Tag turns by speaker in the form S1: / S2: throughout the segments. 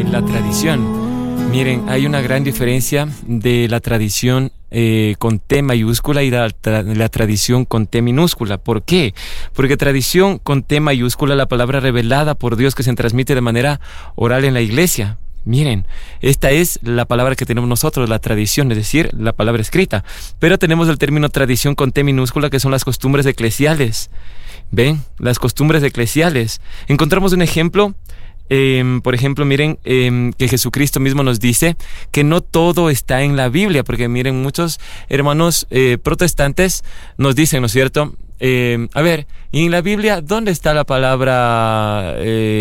S1: la tradición. Miren, hay una gran diferencia de la tradición con T mayúscula y la tradición con T minúscula. ¿Por qué? Porque tradición con T mayúscula, la palabra revelada por Dios que se transmite de manera oral en la iglesia. Miren, esta es la palabra que tenemos nosotros, la tradición, es decir, la palabra escrita. Pero tenemos el término tradición con T minúscula, que son las costumbres eclesiales. ¿Ven? Las costumbres eclesiales. Encontramos un ejemplo. Por ejemplo, miren que Jesucristo mismo nos dice que no todo está en la Biblia, porque miren, muchos hermanos protestantes nos dicen, ¿no es cierto? A ver, ¿y en la Biblia dónde está la palabra,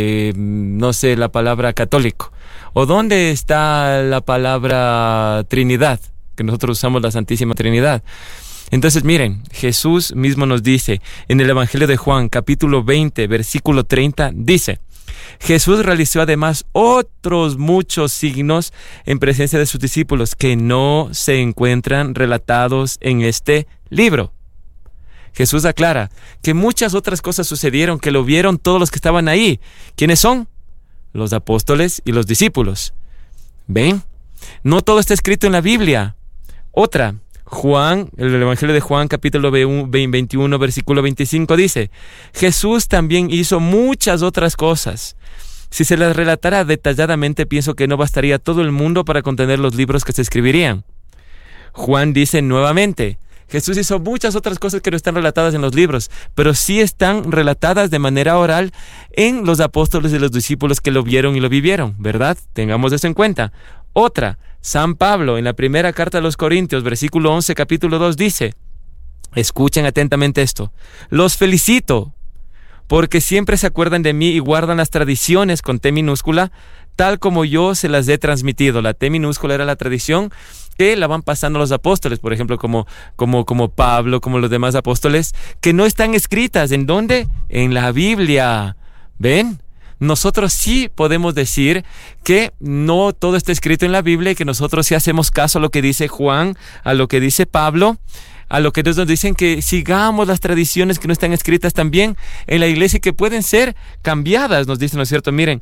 S1: no sé, la palabra católico? ¿O dónde está la palabra Trinidad? Que nosotros usamos la Santísima Trinidad. Entonces, miren, Jesús mismo nos dice en el Evangelio de Juan, capítulo 20, versículo 30, dice: Jesús realizó además otros muchos signos en presencia de sus discípulos que no se encuentran relatados en este libro. Jesús aclara que muchas otras cosas sucedieron, que lo vieron todos los que estaban ahí. ¿Quiénes son? Los apóstoles y los discípulos. ¿Ven? No todo está escrito en la Biblia. Otra, Juan, el Evangelio de Juan, capítulo 21, versículo 25, dice: Jesús también hizo muchas otras cosas. Si se las relatara detalladamente, pienso que no bastaría todo el mundo para contener los libros que se escribirían. Juan dice nuevamente: Jesús hizo muchas otras cosas que no están relatadas en los libros, pero sí están relatadas de manera oral en los apóstoles y los discípulos que lo vieron y lo vivieron, ¿verdad? Tengamos eso en cuenta. Otra, San Pablo, en la primera carta a los Corintios, versículo 11, capítulo 2, dice, escuchen atentamente esto: los felicito, porque siempre se acuerdan de mí y guardan las tradiciones con T minúscula, tal como yo se las he transmitido. La T minúscula era la tradición que la van pasando los apóstoles, por ejemplo, como Pablo, como los demás apóstoles, que no están escritas. ¿En dónde? En la Biblia. ¿Ven? Nosotros sí podemos decir que no todo está escrito en la Biblia y que nosotros sí hacemos caso a lo que dice Juan, a lo que dice Pablo, a lo que Dios nos dicen, que sigamos las tradiciones que no están escritas también en la iglesia y que pueden ser cambiadas, nos dicen, ¿no es cierto? Miren,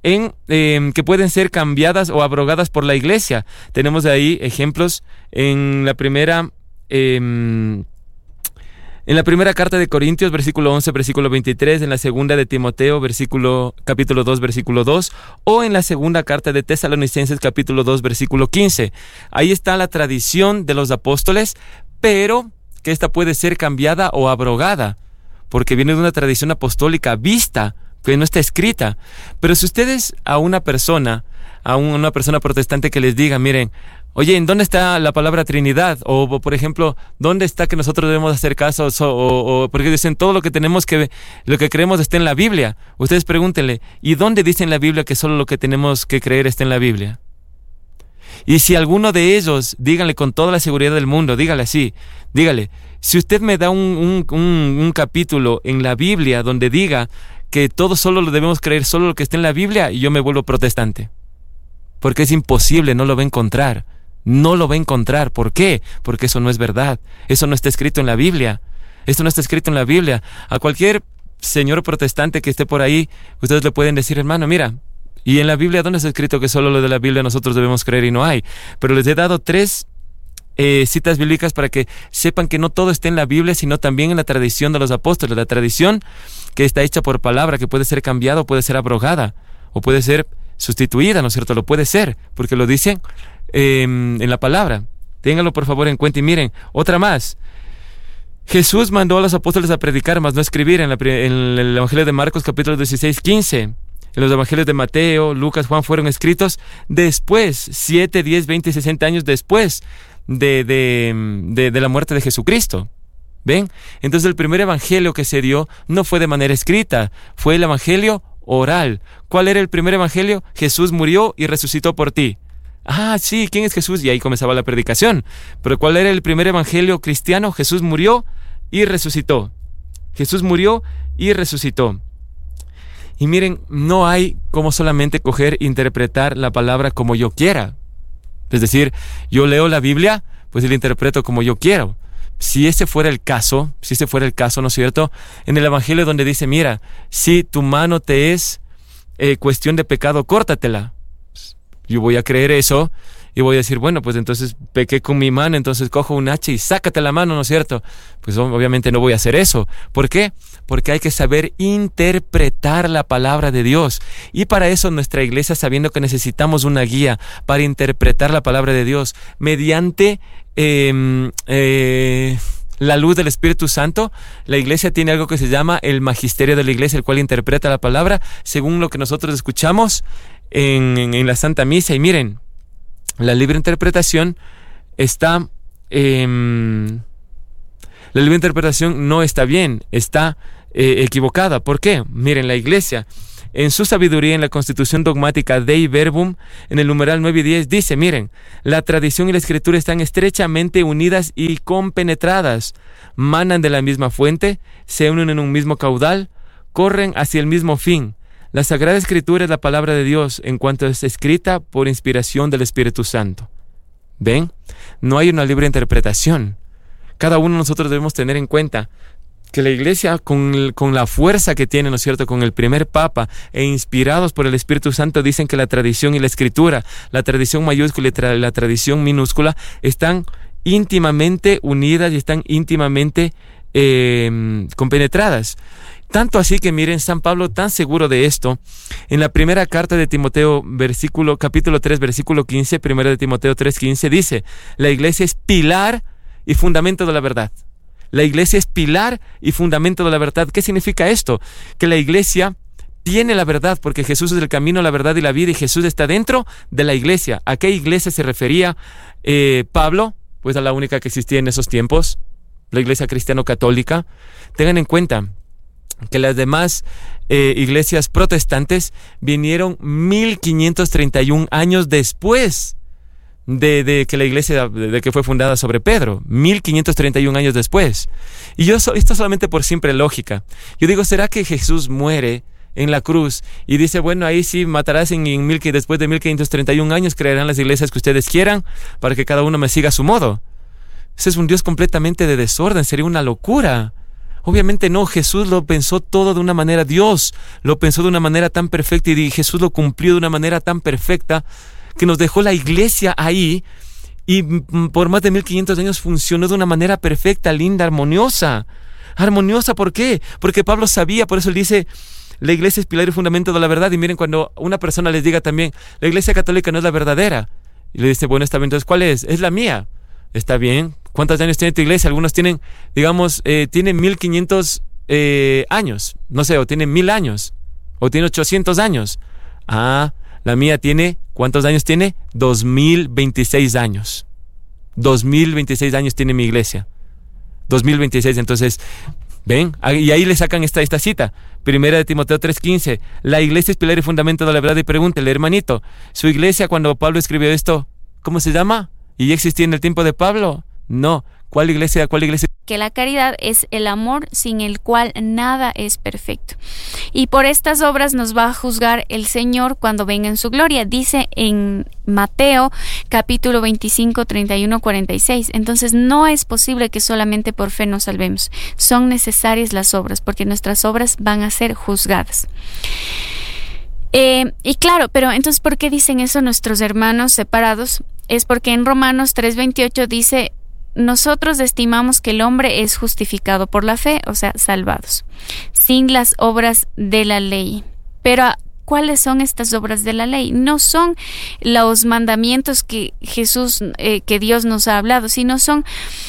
S1: que pueden ser cambiadas o abrogadas por la iglesia. Tenemos ahí ejemplos en la primera carta de Corintios, versículo 11, versículo 23, en la segunda de Timoteo, capítulo 2, versículo 2, o en la segunda carta de Tesalonicenses, capítulo 2, versículo 15. Ahí está la tradición de los apóstoles, pero que esta puede ser cambiada o abrogada, porque viene de una tradición apostólica vista, que no está escrita. Pero si ustedes a una persona protestante que les diga, miren, oye, ¿en dónde está la palabra Trinidad? O por ejemplo, ¿dónde está que nosotros debemos hacer caso? O porque dicen todo lo que creemos está en la Biblia. Ustedes pregúntenle, ¿y dónde dice en la Biblia que solo lo que tenemos que creer está en la Biblia? Y si alguno de ellos, díganle con toda la seguridad del mundo, dígale así, dígale, si usted me da un capítulo en la Biblia donde diga que todo solo lo debemos creer, solo lo que está en la Biblia, y yo me vuelvo protestante. Porque es imposible, no lo va a encontrar. No lo va a encontrar. ¿Por qué? Porque eso no es verdad. Eso no está escrito en la Biblia. Esto no está escrito en la Biblia. A cualquier señor protestante que esté por ahí, ustedes le pueden decir, hermano, mira, ¿y en la Biblia dónde está escrito que solo lo de la Biblia nosotros debemos creer y no hay? Pero les he dado 3 citas bíblicas para que sepan que no todo está en la Biblia, sino también en la tradición de los apóstoles. La tradición que está hecha por palabra, que puede ser cambiada o puede ser abrogada, o puede ser sustituida, ¿no es cierto? Lo puede ser, porque lo dicen en la palabra. Ténganlo por favor en cuenta. Y miren, otra más. Jesús mandó a los apóstoles a predicar, mas no a escribir, en el Evangelio de Marcos, capítulo 16, 15. En los Evangelios de Mateo, Lucas, Juan fueron escritos después, 7, 10, 20 y 60 años después de la muerte de Jesucristo. ¿Ven? Entonces el primer evangelio que se dio no fue de manera escrita, fue el evangelio oral. ¿Cuál era el primer evangelio? Jesús murió y resucitó por ti. Ah, sí, ¿quién es Jesús? Y ahí comenzaba la predicación. Pero ¿cuál era el primer evangelio cristiano? Jesús murió y resucitó. Jesús murió y resucitó. Y miren, no hay como solamente coger e interpretar la palabra como yo quiera. Es decir, yo leo la Biblia, pues la interpreto como yo quiero. Si ese fuera el caso, ¿no es cierto? En el Evangelio donde dice, mira, si tu mano te es cuestión de pecado, córtatela. Yo voy a creer eso y voy a decir, bueno, pues entonces pequé con mi mano, entonces cojo un hacha y sácate la mano, ¿no es cierto? Pues obviamente no voy a hacer eso. ¿Por qué? Porque hay que saber interpretar la palabra de Dios. Y para eso nuestra iglesia, sabiendo que necesitamos una guía para interpretar la palabra de Dios mediante la luz del Espíritu Santo, la iglesia tiene algo que se llama el magisterio de la iglesia, el cual interpreta la palabra según lo que nosotros escuchamos en la Santa Misa. Y miren, la libre interpretación está... la libre interpretación no está bien, está equivocada. ¿Por qué? Miren, la iglesia, en su sabiduría, en la Constitución Dogmática Dei Verbum, en el numeral 9 y 10, dice, miren, la tradición y la escritura están estrechamente unidas y compenetradas, manan de la misma fuente, se unen en un mismo caudal, corren hacia el mismo fin. La Sagrada Escritura es la palabra de Dios en cuanto es escrita por inspiración del Espíritu Santo. ¿Ven? No hay una libre interpretación. Cada uno de nosotros debemos tener en cuenta que la iglesia, con la fuerza que tiene, ¿no es cierto?, con el primer papa e inspirados por el Espíritu Santo, dicen que la tradición y la escritura, la tradición mayúscula y la tradición minúscula, están íntimamente unidas y están íntimamente compenetradas. Tanto así que miren, San Pablo, tan seguro de esto, en la primera carta de Timoteo, capítulo 3, versículo 15, primera de Timoteo 3:15, dice, la iglesia es pilar y fundamento de la verdad. La iglesia es pilar y fundamento de la verdad. ¿Qué significa esto? Que la iglesia tiene la verdad, porque Jesús es el camino, la verdad y la vida, y Jesús está dentro de la iglesia. ¿A qué iglesia se refería Pablo? Pues a la única que existía en esos tiempos, la iglesia cristiano-católica. Tengan en cuenta que las demás iglesias protestantes vinieron 1531 años después de que la iglesia de que fue fundada sobre Pedro, 1531 años después. Y esto solamente por simple lógica. Yo digo, ¿será que Jesús muere en la cruz y dice, bueno, ahí sí matarás después de 1531 años, crearán las iglesias que ustedes quieran para que cada uno me siga a su modo? Ese es un Dios completamente de desorden, sería una locura. Obviamente no, Jesús lo pensó todo de una manera, Dios lo pensó de una manera tan perfecta y Jesús lo cumplió de una manera tan perfecta que nos dejó la iglesia ahí y por más de 1500 años funcionó de una manera perfecta, linda, armoniosa. Armoniosa, ¿por qué? Porque Pablo sabía, por eso él dice, la iglesia es pilar y fundamento de la verdad. Y miren, cuando una persona les diga también, la iglesia católica no es la verdadera, y le dice, bueno, está bien, entonces, ¿cuál es? Es la mía. Está bien. ¿Cuántos años tiene tu iglesia? Algunos tienen, digamos, tienen 1500 años, no sé, o tienen 1000 años, o tiene 800 años. Ah, la mía tiene, ¿cuántos años tiene? 2026 años. 2026 años tiene mi iglesia. 2026, entonces, ven, y ahí le sacan esta cita. Primera de Timoteo 3:15. La iglesia es pilar y fundamento de la verdad. Y pregúntele, hermanito, su iglesia cuando Pablo escribió esto, ¿cómo se llama? ¿Y ya existía en el tiempo de Pablo? No. ¿Cuál iglesia?
S2: Que la caridad es el amor sin el cual nada es perfecto. Y por estas obras nos va a juzgar el Señor cuando venga en su gloria. Dice en Mateo capítulo 25, 31, 46. Entonces no es posible que solamente por fe nos salvemos. Son necesarias las obras porque nuestras obras van a ser juzgadas. Y claro, pero entonces ¿por qué dicen eso nuestros hermanos separados? Es porque en Romanos 3:28 dice, nosotros estimamos que el hombre es justificado por la fe, o sea, salvados, sin las obras de la ley. Pero ¿cuáles son estas obras de la ley? No son los mandamientos que que Dios nos ha hablado, sino son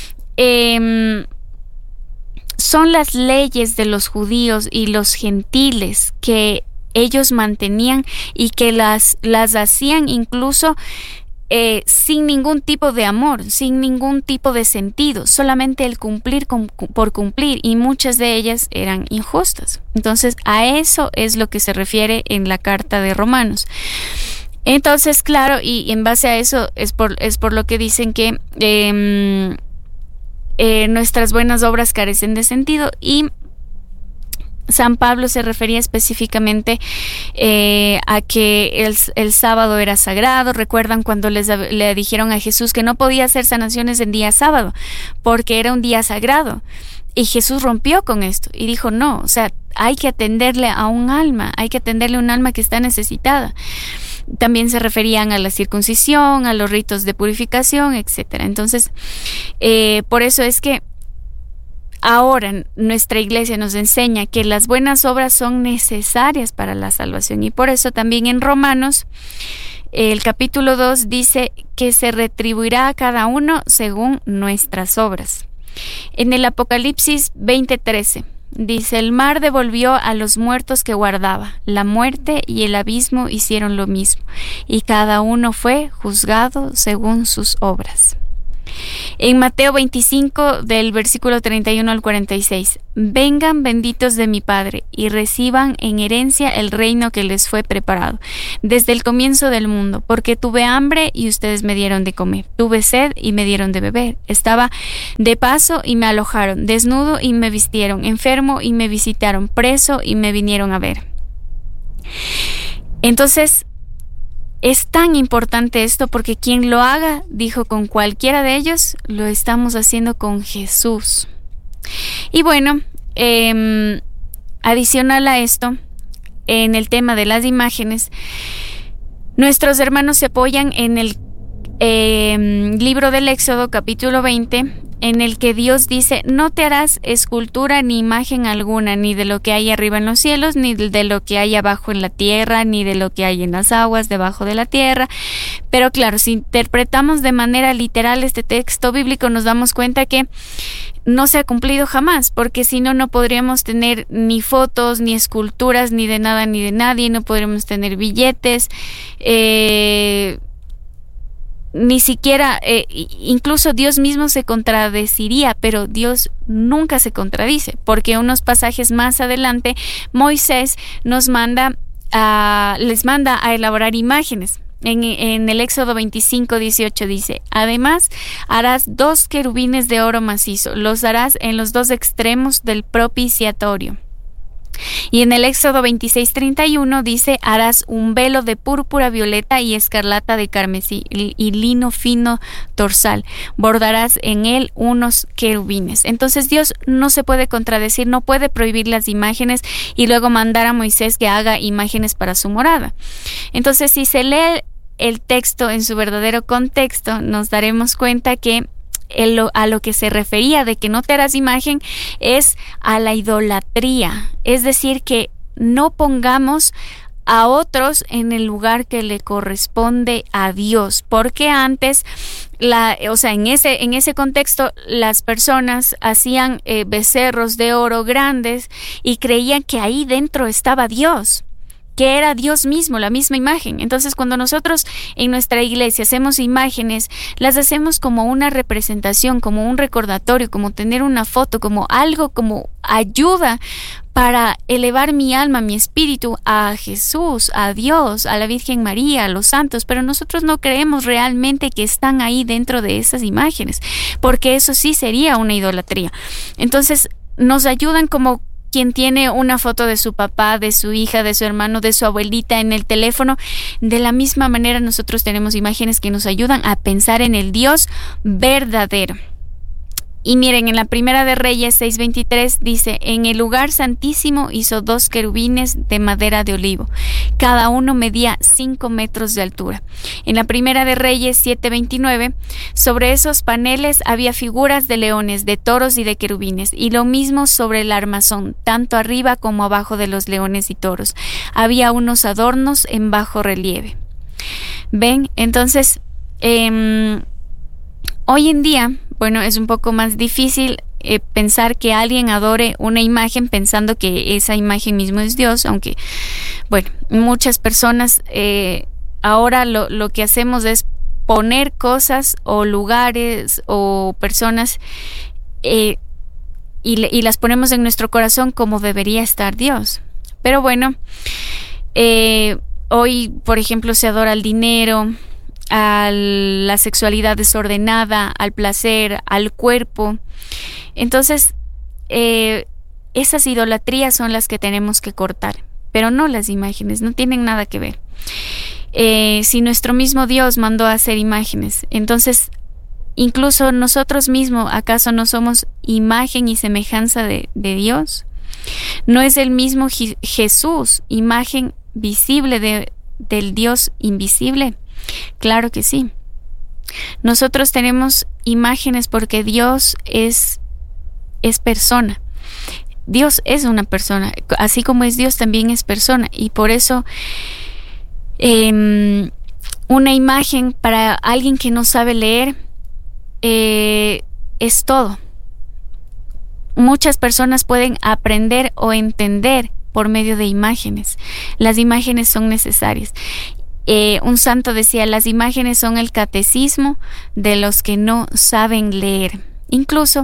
S2: las leyes de los judíos y los gentiles que ellos mantenían y que las hacían incluso sin ningún tipo de amor, sin ningún tipo de sentido, solamente el cumplir por cumplir, y muchas de ellas eran injustas. Entonces a eso es lo que se refiere en la carta de Romanos. Entonces, claro, y en base a eso es por lo que dicen que nuestras buenas obras carecen de sentido. Y San Pablo se refería específicamente a que el sábado era sagrado. Recuerdan cuando le dijeron a Jesús que no podía hacer sanaciones en día sábado porque era un día sagrado, y Jesús rompió con esto y dijo no, o sea, hay que atenderle a un alma, hay que atenderle a un alma que está necesitada. también se referían a la circuncisión, a los ritos de purificación, etc. Entonces, por eso es que ahora nuestra iglesia nos enseña que las buenas obras son necesarias para la salvación, y por eso también en Romanos, el capítulo 2 dice que se retribuirá a cada uno según nuestras obras. En el Apocalipsis 20:13 dice: el mar devolvió a los muertos que guardaba, la muerte y el abismo hicieron lo mismo, y cada uno fue juzgado según sus obras. En Mateo 25, del versículo 31 al 46, vengan benditos de mi Padre y reciban en herencia el reino que les fue preparado desde el comienzo del mundo, porque tuve hambre y ustedes me dieron de comer, tuve sed y me dieron de beber, estaba de paso y me alojaron, desnudo y me vistieron, enfermo y me visitaron, preso y me vinieron a ver. Entonces, es tan importante esto porque quien lo haga, dijo, con cualquiera de ellos, lo estamos haciendo con Jesús. Y bueno, adicional a esto, en el tema de las imágenes, nuestros hermanos se apoyan en el libro del Éxodo, capítulo 20, en el que Dios dice: no te harás escultura ni imagen alguna, ni de lo que hay arriba en los cielos, ni de lo que hay abajo en la tierra, ni de lo que hay en las aguas debajo de la tierra. Pero claro, si interpretamos de manera literal este texto bíblico, nos damos cuenta que no se ha cumplido jamás, porque si no, no podríamos tener ni fotos, ni esculturas, ni de nada, ni de nadie, no podríamos tener billetes, ni siquiera, incluso Dios mismo se contradeciría, pero Dios nunca se contradice, porque unos pasajes más adelante Moisés les manda a elaborar imágenes. En el Éxodo 25:18 dice: además harás 2 querubines de oro macizo, los harás en los 2 extremos del propiciatorio. Y en el Éxodo 26:31 dice: harás un velo de púrpura, violeta y escarlata de carmesí y lino fino torsal, bordarás en él unos querubines. Entonces Dios no se puede contradecir, no puede prohibir las imágenes y luego mandar a Moisés que haga imágenes para su morada. Entonces, si se lee el texto en su verdadero contexto, nos daremos cuenta que a lo que se refería de que no te harás imagen es a la idolatría, es decir, que no pongamos a otros en el lugar que le corresponde a Dios, porque antes, en ese contexto, las personas hacían becerros de oro grandes y creían que ahí dentro estaba Dios, que era Dios mismo, la misma imagen. Entonces, cuando nosotros en nuestra iglesia hacemos imágenes, las hacemos como una representación, como un recordatorio, como tener una foto, como algo, como ayuda para elevar mi alma, mi espíritu a Jesús, a Dios, a la Virgen María, a los santos, pero nosotros no creemos realmente que están ahí dentro de esas imágenes, porque eso sí sería una idolatría. Entonces, nos ayudan como quien tiene una foto de su papá, de su hija, de su hermano, de su abuelita en el teléfono. De la misma manera, nosotros tenemos imágenes que nos ayudan a pensar en el Dios verdadero. Y miren, en la Primera de Reyes 6:23 dice: en el lugar santísimo hizo 2 querubines de madera de olivo, cada uno medía 5 metros de altura. En la Primera de Reyes 7:29, sobre esos paneles había figuras de leones, de toros y de querubines, y lo mismo sobre el armazón, tanto arriba como abajo de los leones y toros. Había unos adornos en bajo relieve. ¿Ven? Entonces, hoy en día, bueno, es un poco más difícil pensar que alguien adore una imagen pensando que esa imagen mismo es Dios, aunque, bueno, muchas personas ahora lo que hacemos es poner cosas o lugares o personas y las ponemos en nuestro corazón como debería estar Dios. Pero bueno, hoy, por ejemplo, se adora al dinero, a la sexualidad desordenada, al placer, al cuerpo. Entonces, esas idolatrías son las que tenemos que cortar, pero no las imágenes, no tienen nada que ver. Si nuestro mismo Dios mandó a hacer imágenes, entonces incluso nosotros mismos, ¿acaso no somos imagen y semejanza de Dios? ¿No es el mismo Jesús, imagen visible del Dios invisible? Claro que sí. Nosotros tenemos imágenes porque Dios es persona. Dios es una persona, así como es Dios también es persona, y por eso una imagen para alguien que no sabe leer es todo. Muchas personas pueden aprender o entender por medio de imágenes. Las imágenes son necesarias. Un santo decía, las imágenes son el catecismo de los que no saben leer. Incluso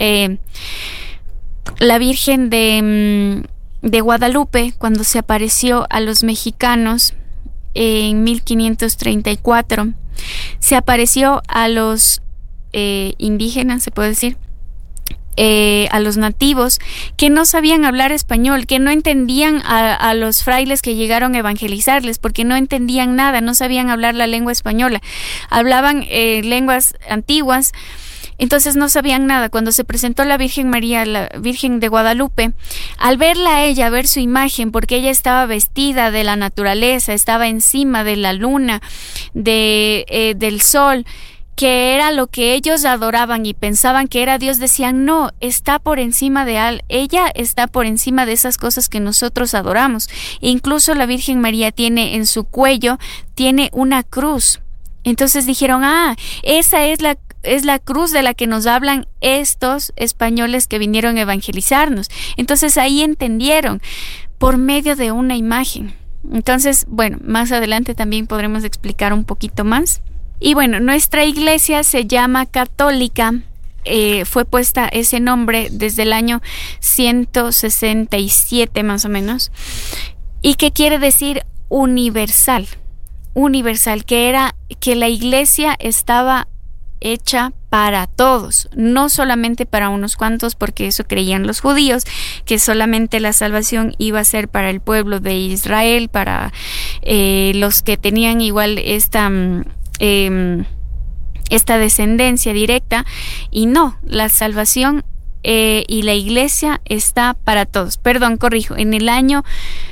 S2: la Virgen de Guadalupe, cuando se apareció a los mexicanos en 1534, se apareció a los indígenas, se puede decir, a los nativos que no sabían hablar español, que no entendían a los frailes que llegaron a evangelizarles, porque no entendían nada, no sabían hablar la lengua española, hablaban lenguas antiguas, entonces no sabían nada. Cuando se presentó la Virgen María, la Virgen de Guadalupe, al verla a ella, ver su imagen, porque ella estaba vestida de la naturaleza, estaba encima de la luna, del sol, que era lo que ellos adoraban y pensaban que era Dios, decían, no, está por encima ella está por encima de esas cosas que nosotros adoramos. E incluso la Virgen María tiene en su cuello, tiene una cruz. Entonces dijeron, esa es la cruz de la que nos hablan estos españoles que vinieron a evangelizarnos. Entonces ahí entendieron, por medio de una imagen. Entonces, bueno, más adelante también podremos explicar un poquito más. Y bueno, nuestra iglesia se llama católica, fue puesta ese nombre desde el año 167 más o menos, y que quiere decir universal, que la iglesia estaba hecha para todos, no solamente para unos cuantos, porque eso creían los judíos, que solamente la salvación iba a ser para el pueblo de Israel, para los que tenían igual esta descendencia directa, y no, la salvación y la iglesia está para todos. Perdón, corrijo, en el año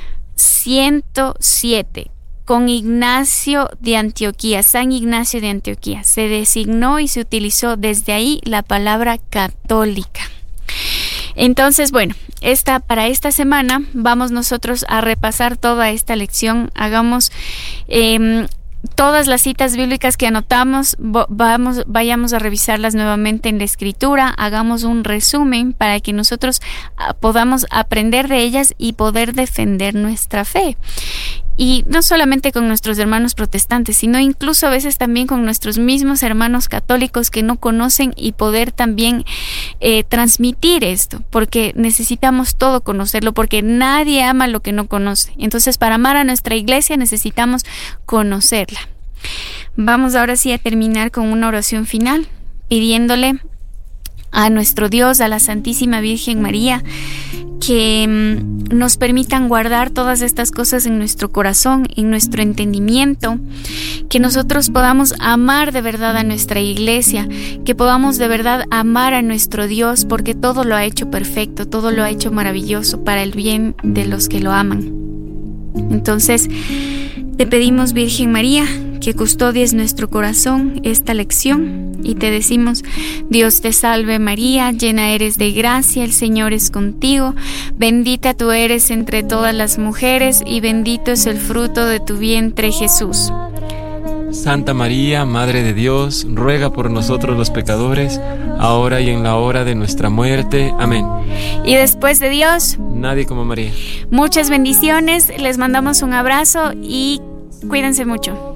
S2: 107, con Ignacio de Antioquía, San Ignacio de Antioquía, se designó y se utilizó desde ahí la palabra católica. Entonces, bueno, para esta semana vamos nosotros a repasar toda esta lección. Hagamos todas las citas bíblicas que anotamos, vayamos a revisarlas nuevamente en la Escritura, hagamos un resumen para que nosotros podamos aprender de ellas y poder defender nuestra fe. Y no solamente con nuestros hermanos protestantes, sino incluso a veces también con nuestros mismos hermanos católicos que no conocen, y poder también transmitir esto, porque necesitamos todo conocerlo, porque nadie ama lo que no conoce. Entonces, para amar a nuestra iglesia necesitamos conocerla. Vamos ahora sí a terminar con una oración final, pidiéndole a nuestro Dios, a la Santísima Virgen María, que nos permitan guardar todas estas cosas en nuestro corazón, en nuestro entendimiento, que nosotros podamos amar de verdad a nuestra iglesia, que podamos de verdad amar a nuestro Dios, porque todo lo ha hecho perfecto, todo lo ha hecho maravilloso para el bien de los que lo aman. Entonces, te pedimos, Virgen María, que custodies nuestro corazón esta lección, y te decimos: Dios te salve María, llena eres de gracia, el Señor es contigo, bendita tú eres entre todas las mujeres, y bendito es el fruto de tu vientre, Jesús.
S1: Santa María, Madre de Dios, ruega por nosotros los pecadores, ahora y en la hora de nuestra muerte. Amén.
S2: Y después de Dios,
S1: nadie como María.
S2: Muchas bendiciones, les mandamos un abrazo y cuídense mucho.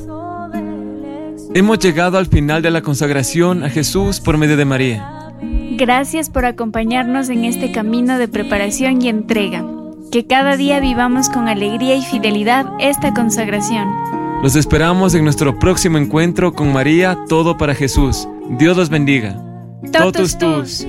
S1: Hemos llegado al final de la consagración a Jesús por medio de María.
S2: Gracias por acompañarnos en este camino de preparación y entrega. Que cada día vivamos con alegría y fidelidad esta consagración.
S1: Los esperamos en nuestro próximo encuentro con María, todo para Jesús. Dios los bendiga.
S2: Totus tus.